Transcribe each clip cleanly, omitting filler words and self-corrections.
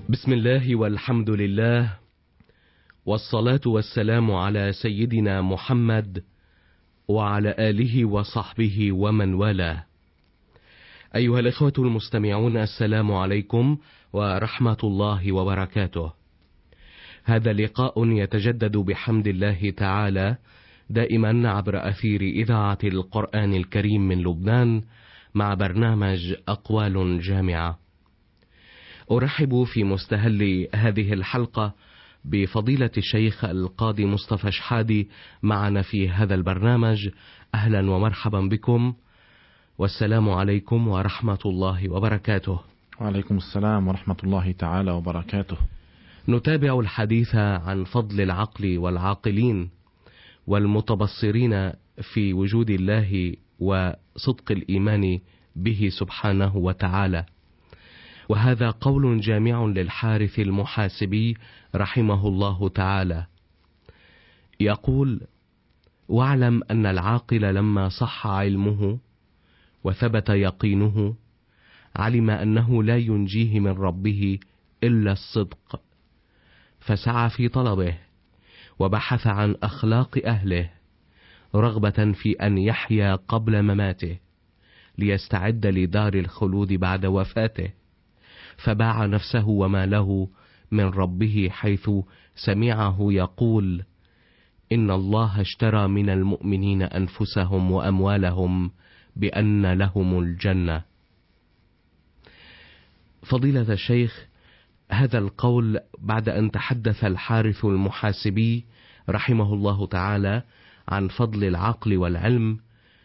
بسم الله والحمد لله، والصلاة والسلام على سيدنا محمد وعلى آله وصحبه ومن والاه. أيها الإخوة المستمعون، السلام عليكم ورحمة الله وبركاته. هذا لقاء يتجدد بحمد الله تعالى دائما عبر أثير إذاعة القرآن الكريم من لبنان مع برنامج أقوال جامعة. أرحب في مستهل هذه الحلقة بفضيلة الشيخ القاضي مصطفى شحادي معنا في هذا البرنامج. أهلا ومرحبا بكم، والسلام عليكم ورحمة الله وبركاته. وعليكم السلام ورحمة الله تعالى وبركاته. نتابع الحديث عن فضل العقل والعاقلين والمتبصرين في وجود الله وصدق الإيمان به سبحانه وتعالى، وهذا قول جامع للحارث المحاسبي رحمه الله تعالى، يقول: واعلم أن العاقل لما صح علمه وثبت يقينه علم أنه لا ينجيه من ربه إلا الصدق، فسعى في طلبه وبحث عن أخلاق أهله رغبة في أن يحيا قبل مماته ليستعد لدار الخلود بعد وفاته، فباع نفسه وماله من ربه، حيث سمعه يقول: إن الله اشترى من المؤمنين أنفسهم وأموالهم بأن لهم الجنة. فضيلة الشيخ، هذا القول بعد أن تحدث الحارث المحاسبي رحمه الله تعالى عن فضل العقل والعلم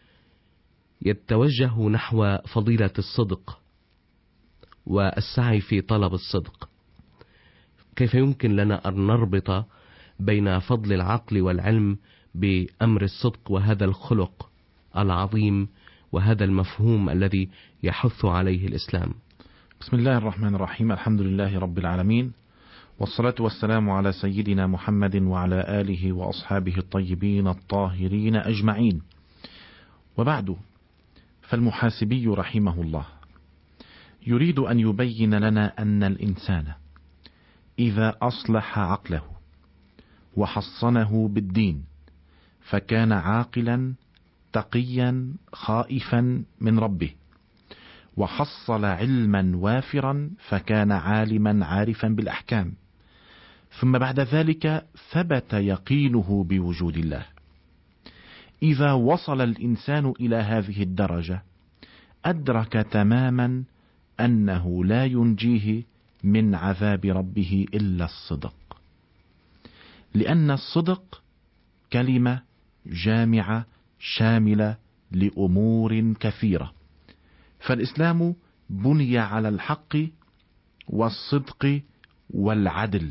يتوجه نحو فضيلة الصدق والسعي في طلب الصدق. كيف يمكن لنا أن نربط بين فضل العقل والعلم بأمر الصدق وهذا الخلق العظيم وهذا المفهوم الذي يحث عليه الإسلام؟ بسم الله الرحمن الرحيم. الحمد لله رب العالمين، والصلاة والسلام على سيدنا محمد وعلى آله وأصحابه الطيبين الطاهرين أجمعين. وبعد، فالمحاسبي رحمه الله يريد أن يبين لنا أن الإنسان إذا أصلح عقله وحصنه بالدين فكان عاقلا تقيا خائفا من ربه، وحصل علما وافرا فكان عالما عارفا بالأحكام، ثم بعد ذلك ثبت يقينه بوجود الله. إذا وصل الإنسان إلى هذه الدرجة أدرك تماما أنه لا ينجيه من عذاب ربه إلا الصدق، لأن الصدق كلمة جامعة شاملة لأمور كثيرة، فالإسلام بني على الحق والصدق والعدل.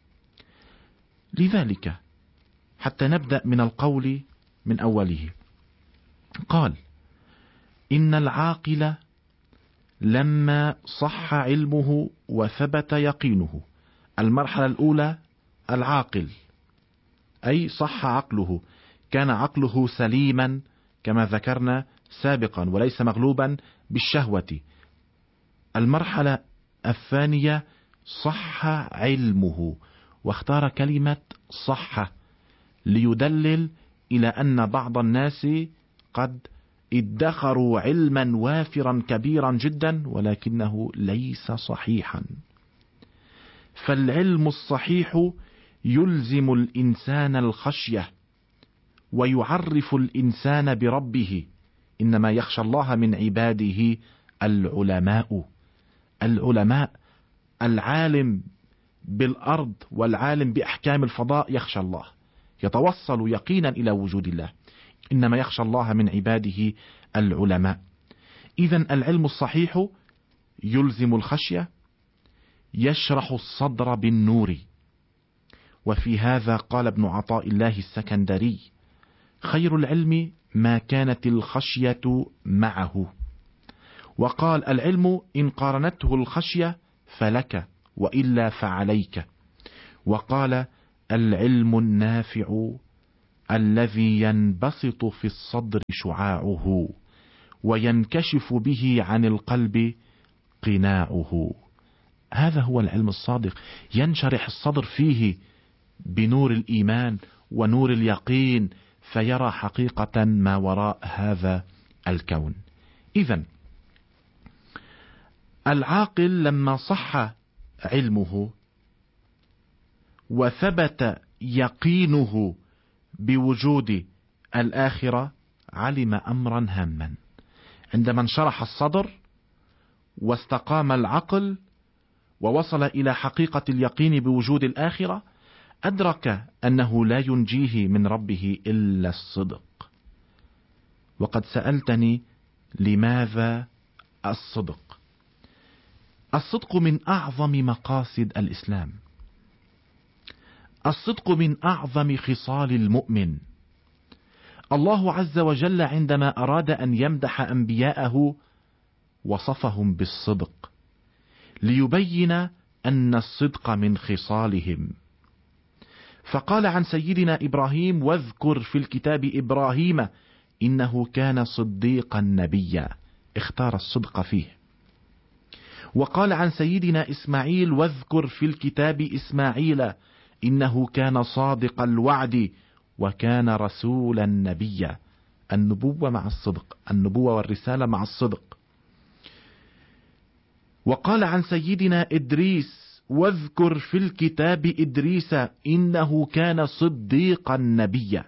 لذلك حتى نبدأ من القول من أوله، قال: إن العاقل لما صح علمه وثبت يقينه. المرحلة الأولى العاقل، أي صح عقله، كان عقله سليما كما ذكرنا سابقا وليس مغلوبا بالشهوة. المرحلة الثانية صح علمه، واختار كلمة صح ليدلل إلى أن بعض الناس قد ادخروا علما وافرا كبيرا جدا ولكنه ليس صحيحا. فالعلم الصحيح يلزم الإنسان الخشية ويعرف الإنسان بربه. إنما يخشى الله من عباده العلماء. العلماء، العالم بالأرض والعالم بأحكام الفضاء يخشى الله، يتوصل يقينا إلى وجود الله. إنما يخشى الله من عباده العلماء. إذن العلم الصحيح يلزم الخشية، يشرح الصدر بالنور. وفي هذا قال ابن عطاء الله السكندري: خير العلم ما كانت الخشية معه. وقال: العلم إن قارنته الخشية فلك وإلا فعليك. وقال: العلم النافع الذي ينبسط في الصدر شعاعه وينكشف به عن القلب قناعه. هذا هو العلم الصادق، ينشرح الصدر فيه بنور الإيمان ونور اليقين، فيرى حقيقة ما وراء هذا الكون. إذن العاقل لما صح علمه وثبت يقينه بوجود الآخرة علم أمرا هاما. عندما انشرح الصدر واستقام العقل ووصل إلى حقيقة اليقين بوجود الآخرة، أدرك أنه لا ينجيه من ربه إلا الصدق. وقد سألتني لماذا الصدق؟ الصدق من أعظم مقاصد الإسلام، الصدق من أعظم خصال المؤمن. الله عز وجل عندما أراد أن يمدح أنبياءه وصفهم بالصدق ليبين أن الصدق من خصالهم، فقال عن سيدنا إبراهيم: واذكر في الكتاب إبراهيم إنه كان صديقا نبيا، اختار الصدق فيه. وقال عن سيدنا إسماعيل: واذكر في الكتاب إسماعيل إنه كان صادق الوعد وكان رسولا نبيا. النبوة مع الصدق، النبوة والرسالة مع الصدق. وقال عن سيدنا إدريس: واذكر في الكتاب إدريس إنه كان صديقا نبيا.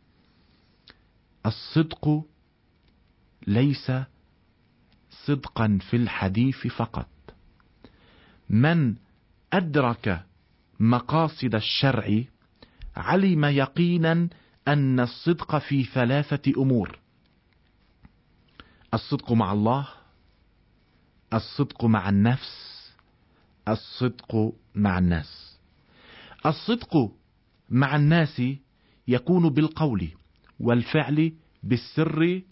الصدق ليس صدقا في الحديث فقط. من أدرك مقاصد الشرع علم يقينا أن الصدق في 3 أمور: الصدق مع الله، الصدق مع النفس، الصدق مع الناس. الصدق مع الناس يكون بالقول والفعل، بالسر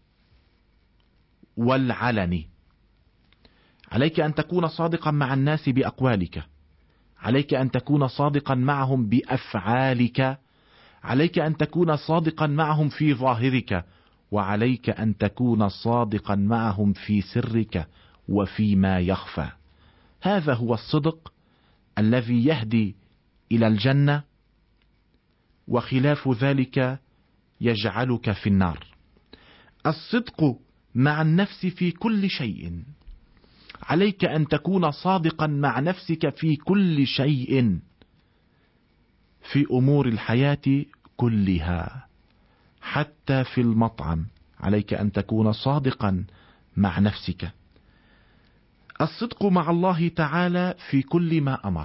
والعلن. عليك أن تكون صادقا مع الناس بأقوالك، عليك أن تكون صادقا معهم بأفعالك، عليك أن تكون صادقا معهم في ظاهرك، وعليك أن تكون صادقا معهم في سرك وفيما يخفى. هذا هو الصدق الذي يهدي إلى الجنة، وخلاف ذلك يجعلك في النار. الصدق مع النفس في كل شيء، عليك أن تكون صادقا مع نفسك في كل شيء، في أمور الحياة كلها، حتى في المطعم عليك أن تكون صادقا مع نفسك. الصدق مع الله تعالى في كل ما أمر.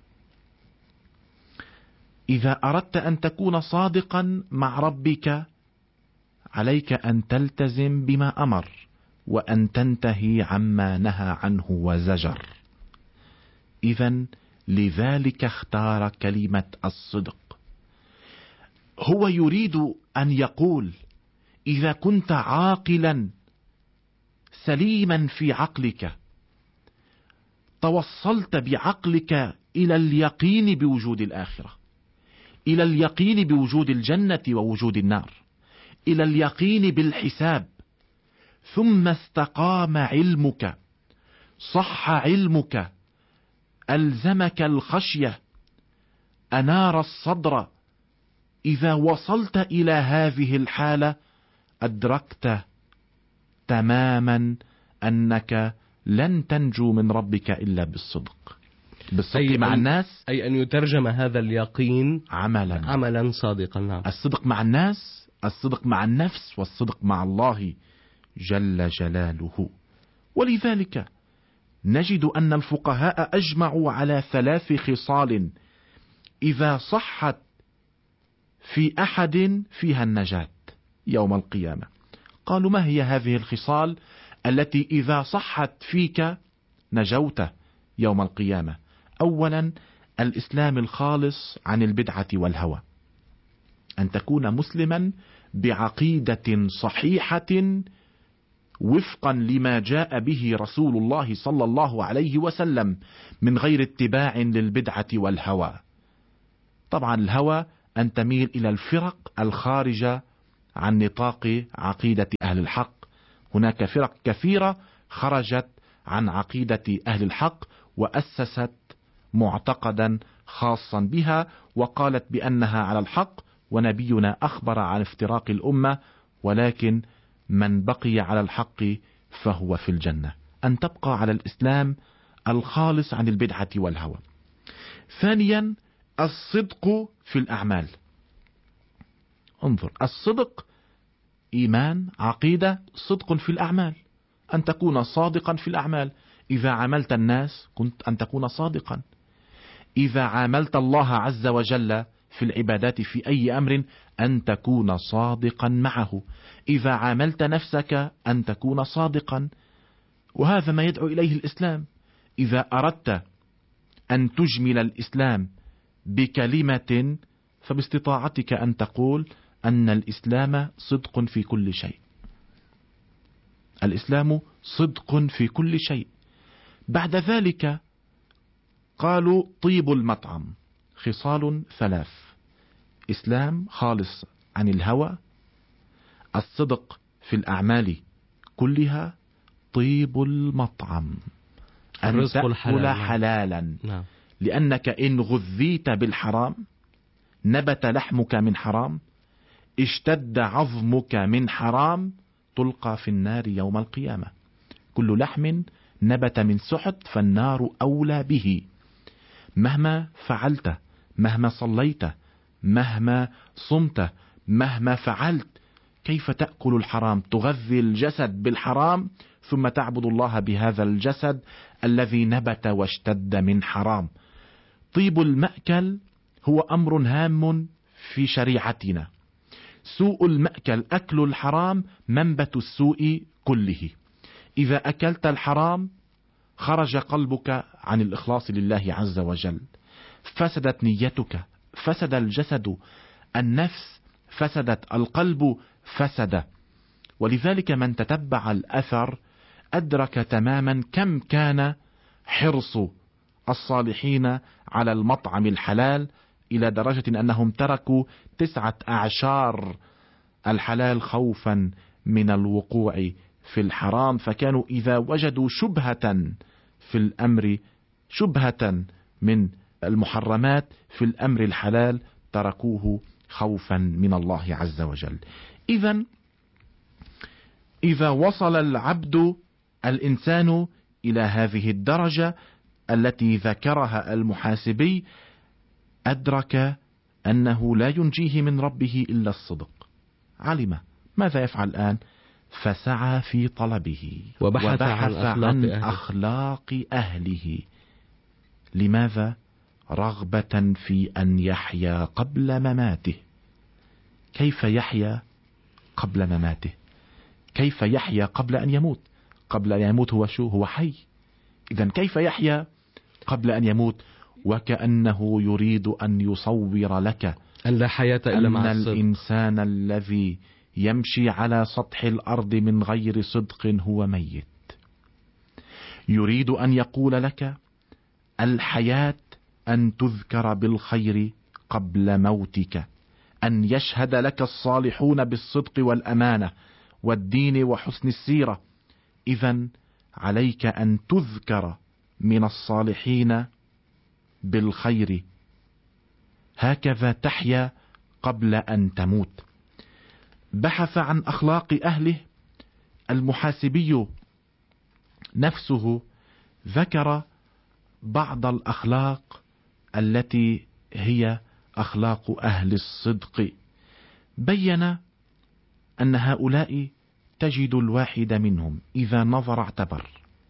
إذا أردت أن تكون صادقا مع ربك عليك أن تلتزم بما أمر وأن تنتهي عما نهى عنه وزجر. إذن لذلك اختار كلمة الصدق. هو يريد أن يقول: إذا كنت عاقلا سليما في عقلك، توصلت بعقلك إلى اليقين بوجود الآخرة، إلى اليقين بوجود الجنة ووجود النار، إلى اليقين بالحساب، ثم استقام علمك، صح علمك، ألزمك الخشية، أنار الصدر. إذا وصلت إلى هذه الحالة أدركت تماما أنك لن تنجو من ربك إلا بالصدق. بالصدق مع الناس، أي أن يترجم هذا اليقين عملا صادقا. نعم. الصدق مع الناس، الصدق مع النفس، والصدق مع الله جل جلاله. ولذلك نجد أن الفقهاء أجمعوا على 3 خصال إذا صحت في أحد فيها النجاة يوم القيامة. قالوا: ما هي هذه الخصال التي إذا صحت فيك نجوت يوم القيامة؟ أولا، الإسلام الخالص عن البدعة والهوى، أن تكون مسلما بعقيدة صحيحة وفقا لما جاء به رسول الله صلى الله عليه وسلم، من غير اتباع للبدعة والهوى. طبعا الهوى أن تميل إلى الفرق الخارجة عن نطاق عقيدة أهل الحق. هناك فرق كثيرة خرجت عن عقيدة أهل الحق، وأسست معتقدا خاصا بها وقالت بأنها على الحق، ونبينا أخبر عن افتراق الأمة، ولكن من بقي على الحق فهو في الجنة. أن تبقى على الإسلام الخالص عن البدعة والهوى. ثانيا، الصدق في الأعمال. انظر، الصدق إيمان، عقيدة، صدق في الأعمال، أن تكون صادقا في الأعمال. إذا عاملت الناس كنت أن تكون صادقا. إذا عاملت الله عز وجل في العبادات في أي أمر أن تكون صادقا معه. إذا عاملت نفسك أن تكون صادقا، وهذا ما يدعو إليه الإسلام. إذا أردت أن تجمل الإسلام بكلمة فباستطاعتك أن تقول أن الإسلام صدق في كل شيء. الإسلام صدق في كل شيء. بعد ذلك قالوا طيب المطعم، خصال ثلاث: إسلام خالص عن الهوى، الصدق في الأعمال كلها، طيب المطعم، أن تأكل حلالا. نعم. لأنك إن غذيت بالحرام نبت لحمك من حرام، اشتد عظمك من حرام، تلقى في النار يوم القيامة. كل لحم نبت من سحت فالنار أولى به. مهما فعلت، مهما صليت، مهما صمت، مهما فعلت، كيف تأكل الحرام؟ تغذي الجسد بالحرام ثم تعبد الله بهذا الجسد الذي نبت واشتد من حرام. طيب المأكل هو أمر هام في شريعتنا. سوء المأكل، أكل الحرام، منبت السوء كله. إذا أكلت الحرام خرج قلبك عن الإخلاص لله عز وجل، فسدت نيتك، فسد الجسد، النفس فسدت، القلب فسد. ولذلك من تتبع الأثر أدرك تماما كم كان حرص الصالحين على المطعم الحلال، إلى درجة أنهم تركوا 9 أعشار الحلال خوفا من الوقوع في الحرام. فكانوا إذا وجدوا شبهة في الأمر، شبهة من المحرمات في الأمر الحلال، تركوه خوفا من الله عز وجل. إذا وصل العبد، الإنسان، إلى هذه الدرجة التي ذكرها المحاسبي، أدرك أنه لا ينجيه من ربه إلا الصدق. علم ماذا يفعل الآن؟ فسعى في طلبه وبحث عن أخلاق أهله. لماذا؟ رغبة في أن يحيا قبل مماته. كيف يحيا قبل مماته؟ كيف يحيا قبل أن يموت؟ قبل أن يموت هو شو؟ هو حي. إذن كيف يحيا قبل أن يموت؟ وكأنه يريد أن يصور لك أن لا حياة إلا مع الصدق. الإنسان الذي يمشي على سطح الأرض من غير صدق هو ميت. يريد أن يقول لك الحياة أن تذكر بالخير قبل موتك، أن يشهد لك الصالحون بالصدق والأمانة والدين وحسن السيرة. إذن عليك أن تذكر من الصالحين بالخير، هكذا تحيا قبل أن تموت. بحث عن أخلاق أهله. المحاسبي نفسه ذكر بعض الأخلاق التي هي أخلاق أهل الصدق. بين أن هؤلاء تجد الواحد منهم إذا نظر اعتبر،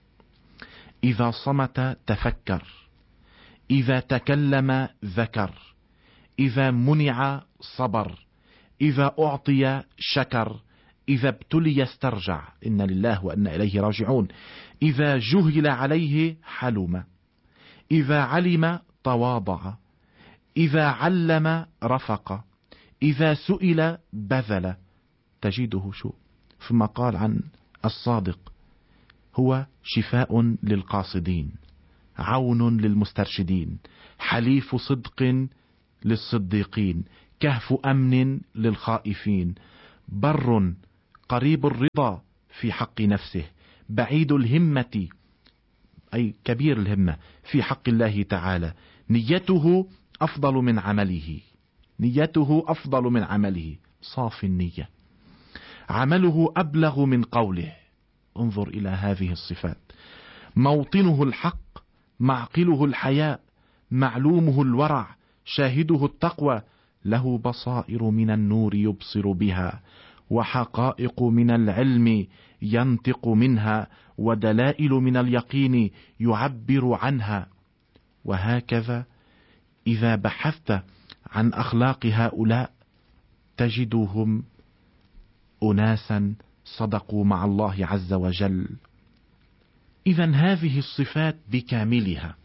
إذا صمت تفكر، إذا تكلم ذكر، إذا منع صبر، إذا أعطي شكر، إذا ابتلي استرجع، إن لله وإنا إليه راجعون، إذا جهل عليه حلم، إذا علم تواضع، إذا علم رفق، إذا سئل بذل. تجده شو؟ ثم قال عن الصادق: هو شفاء للقاصدين، عون للمسترشدين، حليف صدق للصديقين، كهف أمن للخائفين، بر قريب الرضا في حق نفسه، بعيد الهمة أي كبير الهمة في حق الله تعالى، نيته أفضل من عمله، نيته أفضل من عمله، صافي النية، عمله أبلغ من قوله. انظر إلى هذه الصفات: موطنه الحق، معقله الحياء، معلومه الورع، شاهده التقوى، له بصائر من النور يبصر بها، وحقائق من العلم ينطق منها، ودلائل من اليقين يعبر عنها. وهكذا إذا بحثت عن أخلاق هؤلاء تجدهم أناسا صدقوا مع الله عز وجل. إذن هذه الصفات بكاملها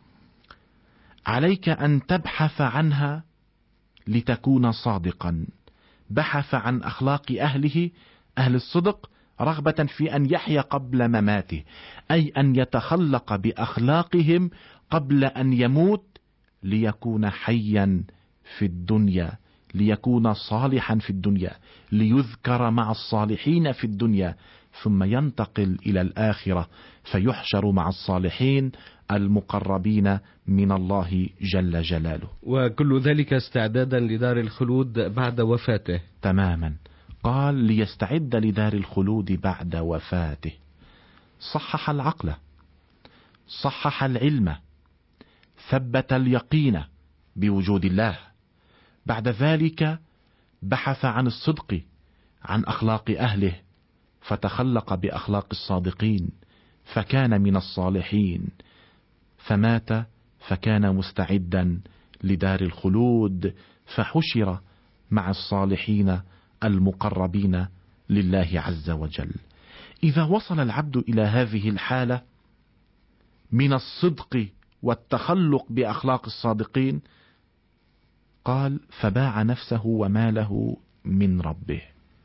عليك أن تبحث عنها لتكون صادقا. بحث عن أخلاق أهله، أهل الصدق، رغبة في أن يحيا قبل مماته، أي أن يتخلق بأخلاقهم قبل أن يموت، ليكون حيا في الدنيا، ليكون صالحا في الدنيا، ليذكر مع الصالحين في الدنيا، ثم ينتقل إلى الآخرة فيحشر مع الصالحين المقربين من الله جل جلاله. وكل ذلك استعدادا لدار الخلود بعد وفاته. تماما. قال ليستعد لدار الخلود بعد وفاته. صحح العقل، صحح العلم، ثبت اليقين بوجود الله. بعد ذلك بحث عن الصدق، عن أخلاق أهله، فتخلق بأخلاق الصادقين، فكان من الصالحين، فمات فكان مستعدا لدار الخلود، فحشر مع الصالحين المقربين لله عز وجل. إذا وصل العبد إلى هذه الحالة من الصدق والتخلق بأخلاق الصادقين، قال فباع نفسه وماله من ربه.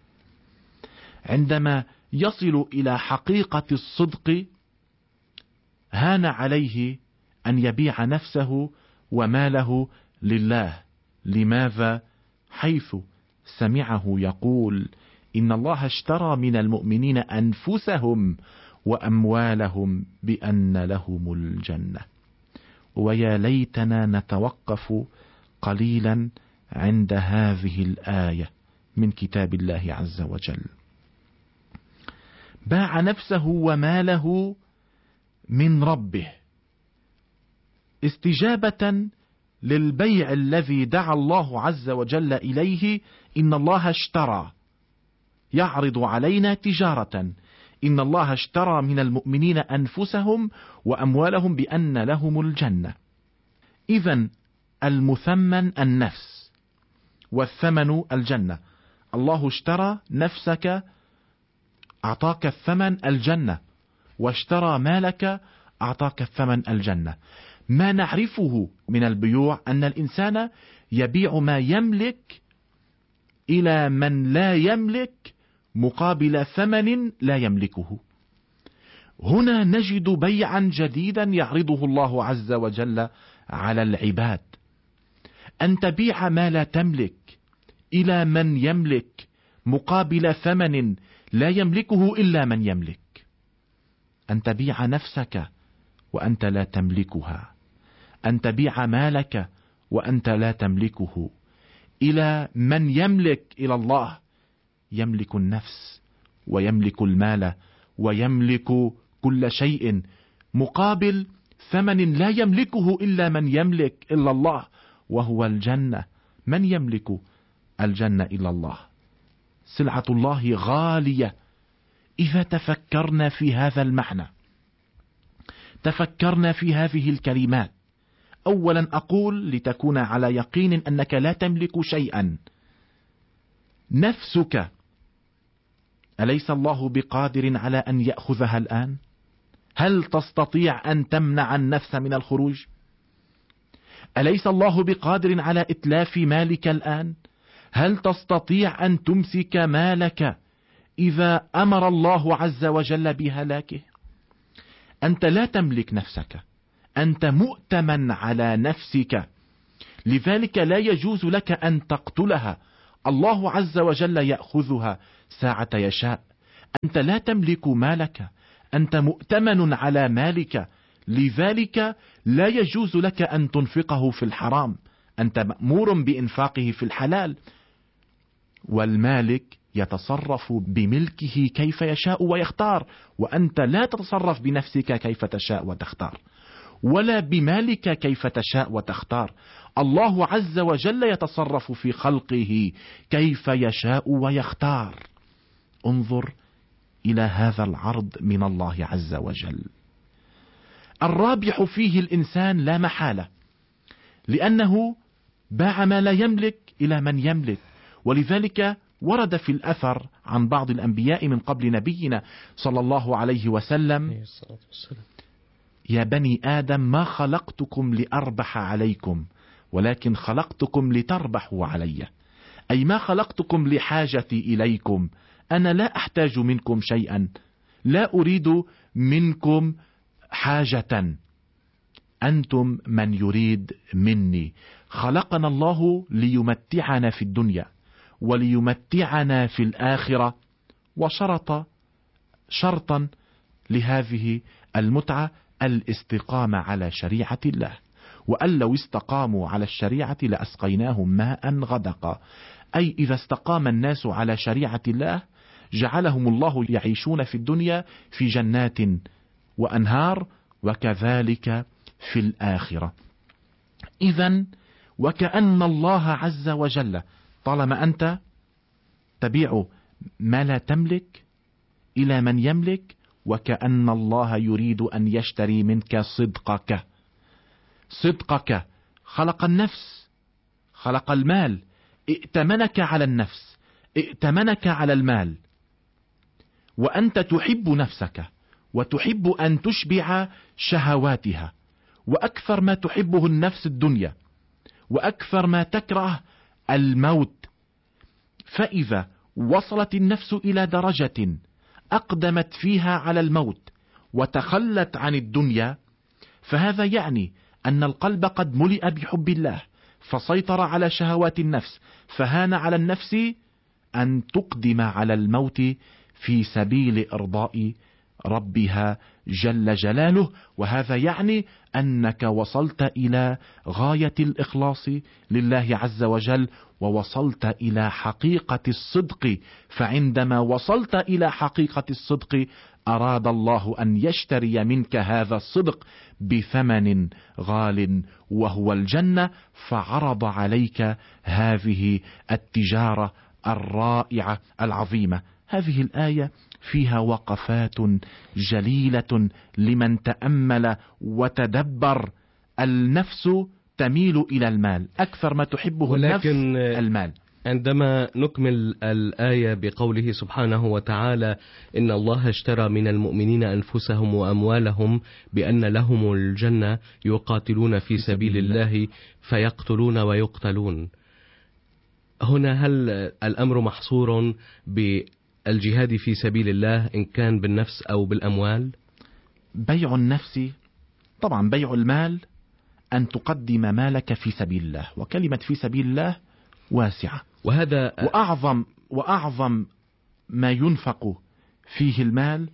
عندما يصل إلى حقيقة الصدق هان عليه أن يبيع نفسه وماله لله. لماذا؟ حيث سمعه يقول إن الله اشترى من المؤمنين أنفسهم وأموالهم بأن لهم الجنة. ويا ليتنا نتوقف قليلا عند هذه الآية من كتاب الله عز وجل. باع نفسه وماله من ربه استجابة للبيع الذي دعا الله عز وجل إليه. إن الله اشترى، يعرض علينا تجارة. إن الله اشترى من المؤمنين أنفسهم وأموالهم بأن لهم الجنة. إذن المثمن النفس والثمن الجنة. الله اشترى نفسك، أعطاك الثمن الجنة، واشترى مالك، أعطاك الثمن الجنة. ما نعرفه من البيوع أن الإنسان يبيع ما يملك إلى من لا يملك مقابل ثمن لا يملكه. هنا نجد بيعا جديدا يعرضه الله عز وجل على العباد، أن تبيع ما لا تملك إلى من يملك مقابل ثمن لا يملكه إلا من يملك. أن تبيع نفسك وأنت لا تملكها، أن تبيع مالك وأنت لا تملكه إلى من يملك، إلى الله. يملك النفس ويملك المال ويملك كل شيء مقابل ثمن لا يملكه إلا من يملك، إلا الله، وهو الجنة. من يملك الجنة إلا الله؟ سلعة الله غالية. إذا تفكرنا في هذا المعنى، تفكرنا في هذه الكلمات، أولا أقول لتكون على يقين أنك لا تملك شيئا. نفسك أليس الله بقادر على أن يأخذها الآن؟ هل تستطيع أن تمنع النفس من الخروج؟ أليس الله بقادر على إتلاف مالك الآن؟ هل تستطيع أن تمسك مالك إذا أمر الله عز وجل بهلاكه؟ أنت لا تملك نفسك، أنت مؤتمن على نفسك، لذلك لا يجوز لك أن تقتلها. الله عز وجل يأخذها ساعة يشاء. أنت لا تملك مالك، أنت مؤتمن على مالك، لذلك لا يجوز لك أن تنفقه في الحرام، أنت مأمور بإنفاقه في الحلال. والمالك يتصرف بملكه كيف يشاء ويختار، وأنت لا تتصرف بنفسك كيف تشاء وتختار، ولا بمالك كيف تشاء وتختار. الله عز وجل يتصرف في خلقه كيف يشاء ويختار. انظر إلى هذا العرض من الله عز وجل. الرابح فيه الإنسان لا محالة، لأنه باع ما لا يملك إلى من يملك. ولذلك ورد في الأثر عن بعض الأنبياء من قبل نبينا صلى الله عليه وسلم: يا بني آدم ما خلقتكم لأربح عليكم، ولكن خلقتكم لتربحوا علي. أي ما خلقتكم لحاجتي إليكم، أنا لا أحتاج منكم شيئا، لا أريد منكم حاجة، أنتم من يريد مني. خلقنا الله ليمتعنا في الدنيا وليمتعنا في الآخرة، وشرط شرطا لهذه المتعة الاستقامة على شريعة الله، وأن لو استقاموا على الشريعة لأسقيناهم ماء غدقا. أي إذا استقام الناس على شريعة الله جعلهم الله يعيشون في الدنيا في جنات وأنهار، وكذلك في الآخرة. إذن وكأن الله عز وجل طالما أنت تبيع ما لا تملك إلى من يملك، وكأن الله يريد أن يشتري منك صدقك. صدقك خلق النفس، خلق المال، ائتمنك على النفس، ائتمنك على المال، وأنت تحب نفسك وتحب أن تشبع شهواتها، وأكثر ما تحبه النفس الدنيا، وأكثر ما تكره الموت. فإذا وصلت النفس إلى درجة أقدمت فيها على الموت وتخلت عن الدنيا، فهذا يعني أن القلب قد ملئ بحب الله فسيطر على شهوات النفس، فهان على النفس أن تقدم على الموت في سبيل إرضاء ربها جل جلاله. وهذا يعني أنك وصلت إلى غاية الإخلاص لله عز وجل، ووصلت إلى حقيقة الصدق. فعندما وصلت إلى حقيقة الصدق أراد الله أن يشتري منك هذا الصدق بثمن غال وهو الجنة، فعرض عليك هذه التجارة الرائعة العظيمة. هذه الآية فيها وقفات جليلة لمن تأمل وتدبر. النفس تميل إلى المال، أكثر ما تحبه النفس المال. عندما نكمل الآية بقوله سبحانه وتعالى: إن الله اشترى من المؤمنين أنفسهم وأموالهم بأن لهم الجنة يقاتلون في سبيل الله فيقتلون ويقتلون. هنا هل الأمر محصور بالجهاد في سبيل الله إن كان بالنفس أو بالأموال؟ بيع النفس طبعا، بيع المال أن تقدم مالك في سبيل الله، وكلمة في سبيل الله واسعة، وهذا وأعظم ما ينفق فيه المال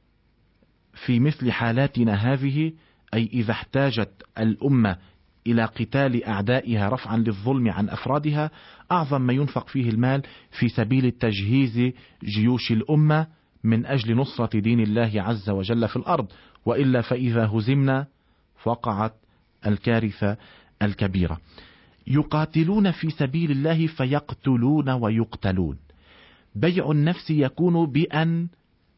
في مثل حالاتنا هذه، أي إذا احتاجت الأمة إلى قتال أعدائها رفعا للظلم عن أفرادها، أعظم ما ينفق فيه المال في سبيل التجهيز جيوش الأمة من أجل نصرة دين الله عز وجل في الأرض، وإلا فإذا هزمنا فوقعت الكارثة الكبيرة. يقاتلون في سبيل الله فيقتلون ويقتلون. بيع النفس يكون بأن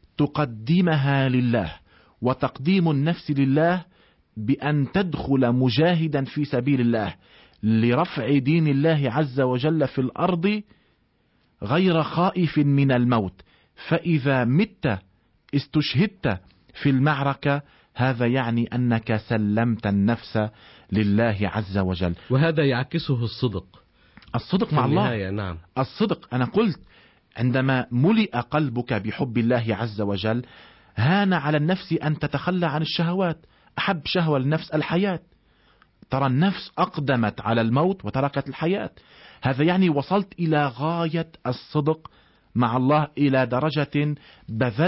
تقدمها لله، وتقديم النفس لله بأن تدخل مجاهدا في سبيل الله لرفع دين الله عز وجل في الأرض غير خائف من الموت. فإذا مت استشهدت في المعركة، هذا يعني أنك سلمت النفس لله عز وجل. وهذا يعكسه الصدق مع الله. نعم. الصدق، أنا قلت عندما ملئ قلبك بحب الله عز وجل هان على النفس أن تتخلى عن الشهوات. أحب شهوة النفس الحياة، ترى النفس أقدمت على الموت وتركت الحياة. هذا يعني وصلت إلى غاية الصدق مع الله، إلى درجة بذل